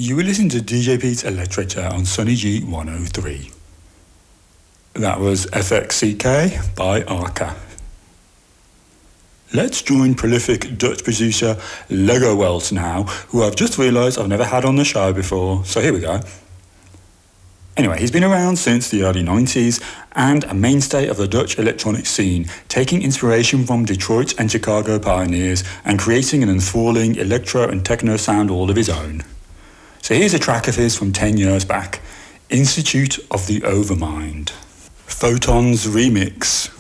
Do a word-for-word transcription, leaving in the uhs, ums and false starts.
You were listening to D J Pete's Electrator on Sunny G one oh three. That was F X C K by Arca. Let's join prolific Dutch producer Lego Welts now, who I've just realised I've never had on the show before, so here we go. Anyway, he's been around since the early nineties and a mainstay of the Dutch electronic scene, taking inspiration from Detroit and Chicago pioneers and creating an enthralling electro and techno sound all of his own. So here's a track of his from ten years back, Institute of the Overmind. Photons Remix.